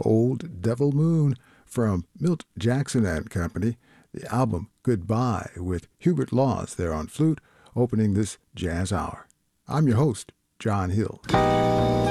Old Devil Moon from Milt Jackson and Company. The album Goodbye with Hubert Laws there on flute, opening this jazz hour. I'm your host, John Hill.